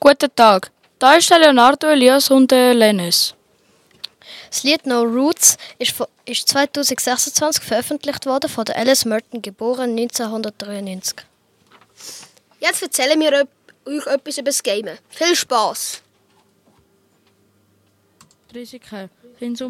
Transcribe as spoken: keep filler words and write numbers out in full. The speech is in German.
Guten Tag, da ist der Leonardo Elias und der Lennis. Das Lied No Roots ist, von, ist zweitausendsechsundzwanzig veröffentlicht worden von der Alice Merton, geboren neunzehnhundertdreiundneunzig. Jetzt erzählen wir euch etwas über das Gamen. Viel Spass! Risiken.